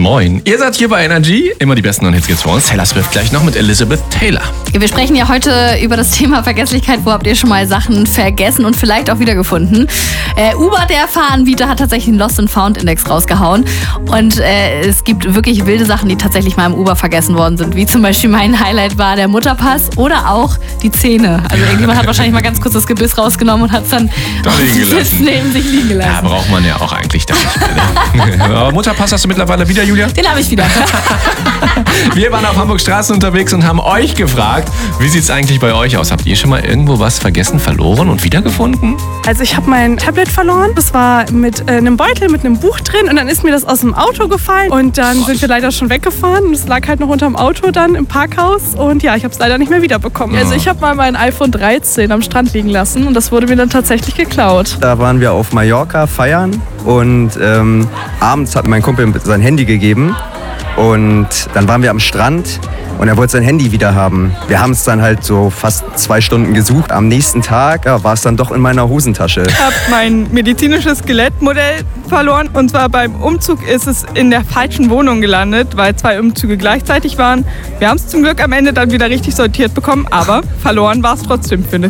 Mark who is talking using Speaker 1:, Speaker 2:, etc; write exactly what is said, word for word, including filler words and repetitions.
Speaker 1: Moin. Ihr seid hier bei Energy. Immer die besten Hits geht's vor uns. Taylor Swift gleich noch mit Elizabeth Taylor.
Speaker 2: Wir sprechen ja heute über das Thema Vergesslichkeit. Wo habt ihr schon mal Sachen vergessen und vielleicht auch wiedergefunden? Äh, Uber, der Fahranbieter, hat tatsächlich einen Lost and Found Index rausgehauen. Und äh, es gibt wirklich wilde Sachen, die tatsächlich mal im Uber vergessen worden sind. Wie zum Beispiel mein Highlight war der Mutterpass oder auch die Zähne. Also irgendjemand hat wahrscheinlich mal ganz kurz das Gebiss rausgenommen und hat es dann
Speaker 1: Da
Speaker 2: auf
Speaker 1: liegen
Speaker 2: dem
Speaker 1: gelassen.
Speaker 2: Sitz neben sich liegen gelassen.
Speaker 1: Ja, braucht man ja auch eigentlich da nicht. Aber Mutterpass hast du mittlerweile wieder, Julia?
Speaker 2: Den habe ich wieder.
Speaker 1: Wir waren auf Hamburg Straßen unterwegs und haben euch gefragt, wie sieht's eigentlich bei euch aus? Habt ihr schon mal irgendwo was vergessen, verloren und wiedergefunden?
Speaker 3: Also ich habe mein Tablet verloren. Das war mit äh, einem Beutel, mit einem Buch drin und dann ist mir das aus dem Auto gefallen und dann sind wir leider schon weggefahren und es lag halt noch unterm Auto dann im Parkhaus und ja, ich habe es leider nicht mehr wiederbekommen.
Speaker 4: Also ich habe mal mein iPhone dreizehn am Strand liegen lassen und das wurde mir dann tatsächlich geklaut.
Speaker 5: Da waren wir auf Mallorca feiern und ähm, abends hat mein Kumpel sein Handy gegeben und dann waren wir am Strand und er wollte sein Handy wieder haben. Wir haben es dann halt so fast zwei Stunden gesucht. Am nächsten Tag ja, war es dann doch in meiner Hosentasche.
Speaker 4: Ich habe mein medizinisches Skelettmodell verloren und zwar beim Umzug ist es in der falschen Wohnung gelandet, weil zwei Umzüge gleichzeitig waren. Wir haben es zum Glück am Ende dann wieder richtig sortiert bekommen, aber verloren war es trotzdem, finde